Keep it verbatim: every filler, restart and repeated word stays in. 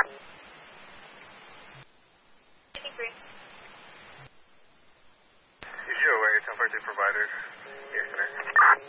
Is you away ten forty provided? Yes, sir.